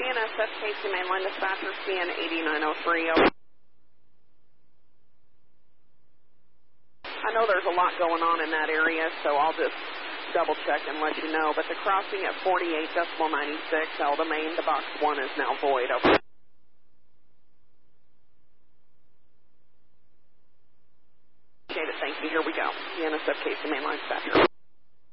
BNSF Casey Mainline Dispatcher, CN 8903. Over. I know there's a lot going on in that area, so I'll just double check and let you know. But the crossing at 48.96, Elda Main, the box 1 is now void. Over. Appreciate it, thank you. Here we go. BNSF Casey Mainline Dispatcher.